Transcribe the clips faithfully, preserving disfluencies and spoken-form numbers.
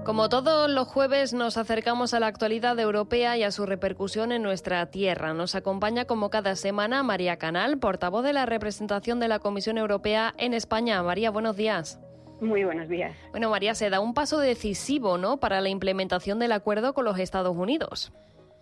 Como todos los jueves, nos acercamos a la actualidad europea y a su repercusión en nuestra tierra. Nos acompaña como cada semana María Canal, portavoz de la representación de la Comisión Europea en España. María, buenos días. Muy buenos días. Bueno, María, se da un paso decisivo, ¿no?, para la implementación del acuerdo con los Estados Unidos.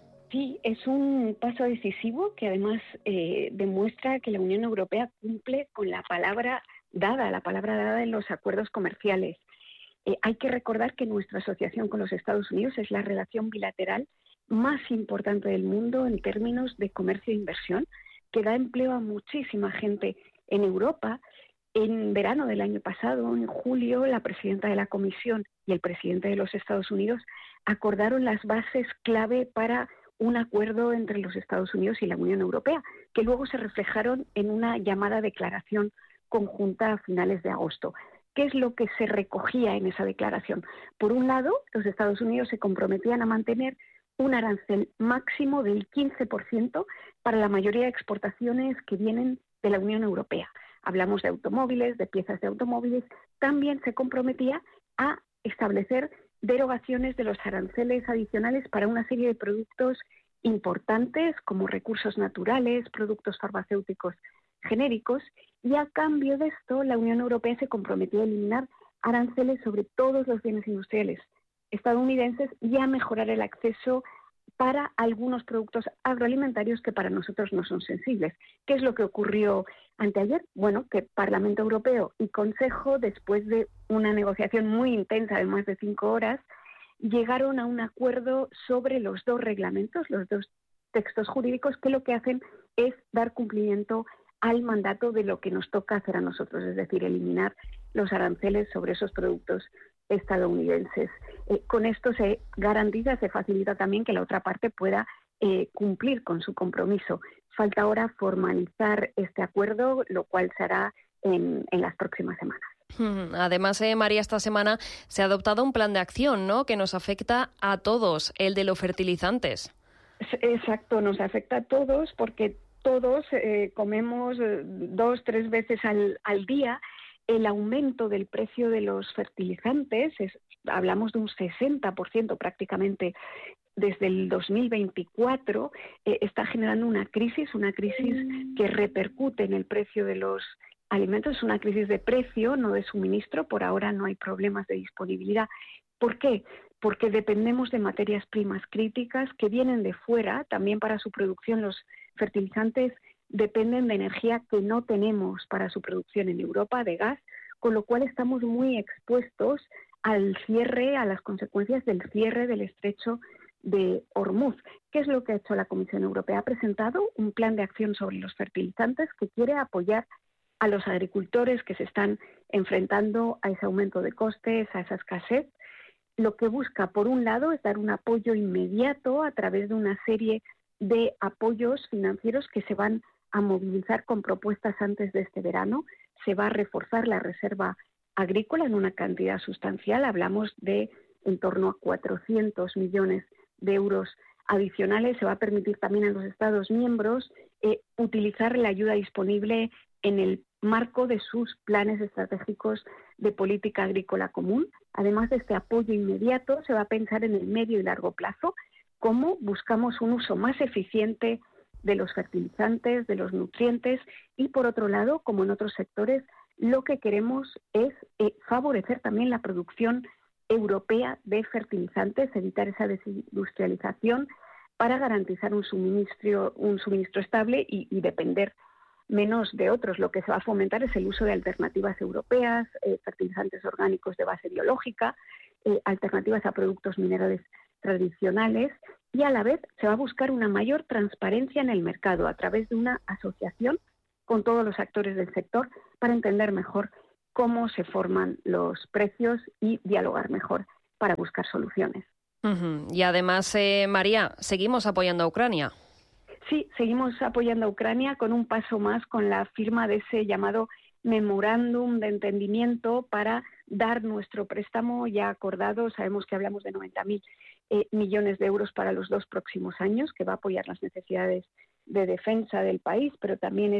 Sí, es un paso decisivo que además eh, demuestra que la Unión Europea cumple con la palabra dada, la palabra dada en los acuerdos comerciales. Eh, hay que recordar que nuestra asociación con los Estados Unidos es la relación bilateral más importante del mundo en términos de comercio e inversión, que da empleo a muchísima gente en Europa. En verano del año pasado, en julio, la presidenta de la Comisión y el presidente de los Estados Unidos acordaron las bases clave para un acuerdo entre los Estados Unidos y la Unión Europea, que luego se reflejaron en una llamada declaración conjunta a finales de agosto. ¿Qué es lo que se recogía en esa declaración? Por un lado, los Estados Unidos se comprometían a mantener un arancel máximo del quince por ciento para la mayoría de exportaciones que vienen de la Unión Europea. Hablamos de automóviles, de piezas de automóviles. También se comprometía a establecer derogaciones de los aranceles adicionales para una serie de productos importantes como recursos naturales, productos farmacéuticos genéricos, y a cambio de esto la Unión Europea se comprometió a eliminar aranceles sobre todos los bienes industriales estadounidenses y a mejorar el acceso para algunos productos agroalimentarios que para nosotros no son sensibles. ¿Qué es lo que ocurrió anteayer? Bueno, que Parlamento Europeo y Consejo, después de una negociación muy intensa de más de cinco horas, llegaron a un acuerdo sobre los dos reglamentos, los dos textos jurídicos, que lo que hacen es dar cumplimiento al mandato de lo que nos toca hacer a nosotros, es decir, eliminar los aranceles sobre esos productos estadounidenses. Eh, con esto se garantiza, se facilita también que la otra parte pueda eh, cumplir con su compromiso. Falta ahora formalizar este acuerdo, lo cual se hará en, en las próximas semanas. Además, eh, María, esta semana se ha adoptado un plan de acción, ¿no?, que nos afecta a todos, el de los fertilizantes. Exacto, nos afecta a todos porque todos eh, comemos eh, dos, tres veces al, al día. El aumento del precio de los fertilizantes, es, hablamos de un sesenta por ciento prácticamente desde el dos mil veinticuatro, eh, está generando una crisis, una crisis que repercute en el precio de los alimentos. Es una crisis de precio, no de suministro. Por ahora no hay problemas de disponibilidad. ¿Por qué? Porque dependemos de materias primas críticas que vienen de fuera. También para su producción los fertilizantes dependen de energía que no tenemos para su producción en Europa, de gas, con lo cual estamos muy expuestos al cierre, a las consecuencias del cierre del estrecho de Hormuz. ¿Qué es lo que ha hecho la Comisión Europea? Ha presentado un plan de acción sobre los fertilizantes que quiere apoyar a los agricultores que se están enfrentando a ese aumento de costes, a esa escasez. Lo que busca, por un lado, es dar un apoyo inmediato a través de una serie de apoyos financieros que se van a movilizar con propuestas antes de este verano. Se va a reforzar la reserva agrícola en una cantidad sustancial. Hablamos de en torno a cuatrocientos millones de euros adicionales. Se va a permitir también a los Estados miembros eh, utilizar la ayuda disponible en el marco de sus planes estratégicos de política agrícola común. Además de este apoyo inmediato, se va a pensar en el medio y largo plazo, cómo buscamos un uso más eficiente de los fertilizantes, de los nutrientes, y por otro lado, como en otros sectores, lo que queremos es eh, favorecer también la producción europea de fertilizantes, evitar esa desindustrialización para garantizar un suministro, un suministro estable y, y depender menos de otros. Lo que se va a fomentar es el uso de alternativas europeas, eh, fertilizantes orgánicos de base biológica, eh, alternativas a productos minerales tradicionales, y a la vez se va a buscar una mayor transparencia en el mercado a través de una asociación con todos los actores del sector para entender mejor cómo se forman los precios y dialogar mejor para buscar soluciones. Uh-huh. Y además, eh, María, seguimos apoyando a Ucrania. Sí, seguimos apoyando a Ucrania con un paso más, con la firma de ese llamado memorándum de entendimiento para dar nuestro préstamo ya acordado. Sabemos que hablamos de noventa mil eh, millones de euros para los dos próximos años, que va a apoyar las necesidades de defensa del país, pero también es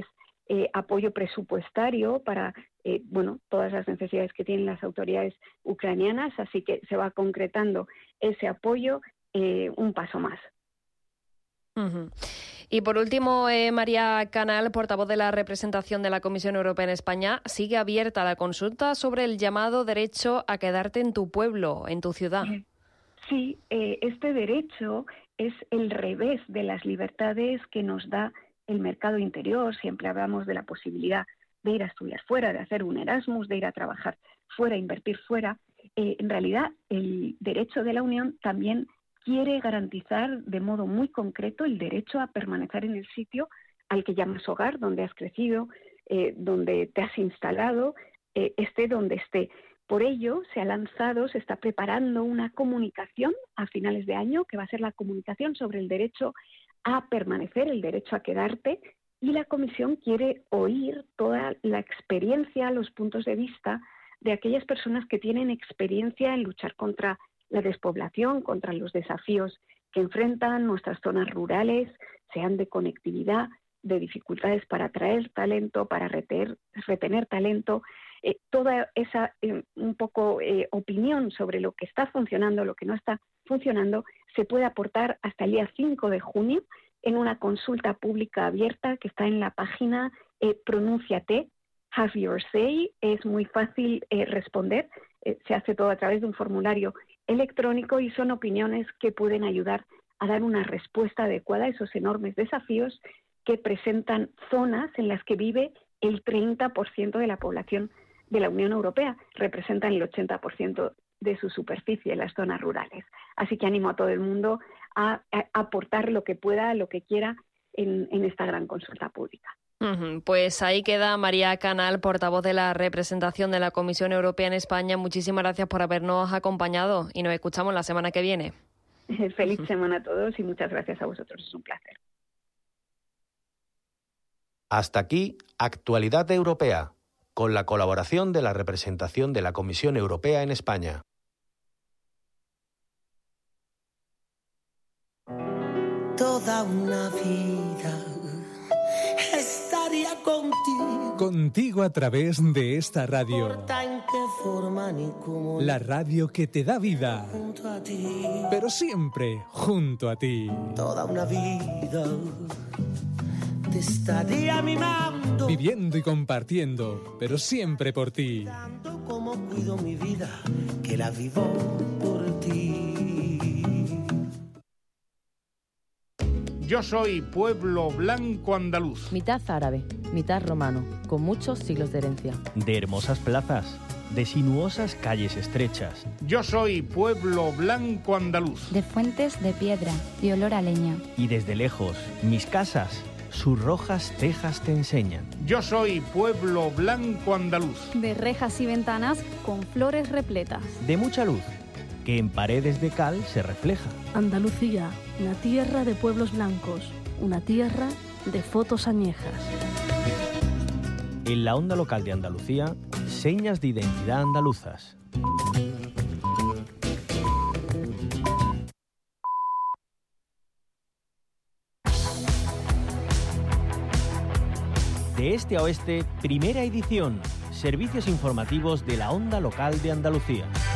eh, apoyo presupuestario para eh, bueno, todas las necesidades que tienen las autoridades ucranianas, así que se va concretando ese apoyo eh, un paso más. Uh-huh. Y por último, eh, María Canal, portavoz de la representación de la Comisión Europea en España, sigue abierta la consulta sobre el llamado derecho a quedarte en tu pueblo, en tu ciudad. Sí, eh, este derecho es el revés de las libertades que nos da el mercado interior. Siempre hablamos de la posibilidad de ir a estudiar fuera, de hacer un Erasmus, de ir a trabajar fuera, invertir fuera. Eh, en realidad, el derecho de la Unión también quiere garantizar de modo muy concreto el derecho a permanecer en el sitio al que llamas hogar, donde has crecido, eh, donde te has instalado, eh, esté donde esté. Por ello, se ha lanzado, se está preparando una comunicación a finales de año, que va a ser la comunicación sobre el derecho a permanecer, el derecho a quedarte, y la Comisión quiere oír toda la experiencia, los puntos de vista de aquellas personas que tienen experiencia en luchar contra la despoblación, contra los desafíos que enfrentan nuestras zonas rurales, sean de conectividad, de dificultades para atraer talento, para retener, retener talento, eh, toda esa eh, un poco eh, opinión sobre lo que está funcionando, lo que no está funcionando, se puede aportar hasta el día cinco de junio en una consulta pública abierta que está en la página eh, Pronúnciate, Have Your Say. Es muy fácil eh, responder, eh, se hace todo a través de un formulario electrónico y son opiniones que pueden ayudar a dar una respuesta adecuada a esos enormes desafíos que presentan zonas en las que vive el treinta por ciento de la población de la Unión Europea, representan el ochenta por ciento de su superficie en las zonas rurales. Así que animo a todo el mundo a, a aportar lo que pueda, lo que quiera en, en esta gran consulta pública. Uh-huh. Pues ahí queda María Canal, portavoz de la representación de la Comisión Europea en España. Muchísimas gracias por habernos acompañado y nos escuchamos la semana que viene. Feliz semana a todos y muchas gracias a vosotros, es un placer. Hasta aquí, Actualidad Europea, con la colaboración de la representación de la Comisión Europea en España. Toda una vida estaría contigo. Contigo a través de esta radio. No importa en qué forma ni cómo. La radio que te da vida. Junto a ti. Pero siempre junto a ti. Toda una vida te estaría mimando. Viviendo y compartiendo, pero siempre por ti. Tanto como cuido mi vida, que la vivo por ti. Yo soy pueblo blanco andaluz. Mitad árabe, mitad romano, con muchos siglos de herencia. De hermosas plazas, de sinuosas calles estrechas. Yo soy pueblo blanco andaluz. De fuentes de piedra, de olor a leña. Y desde lejos, mis casas, sus rojas tejas te enseñan. Yo soy pueblo blanco andaluz. De rejas y ventanas con flores repletas. De mucha luz, que en paredes de cal se refleja. Andalucía, una tierra de pueblos blancos, una tierra de fotos añejas. En la onda local de Andalucía, señas de identidad andaluzas. De este a oeste, primera edición. Servicios informativos de la onda local de Andalucía.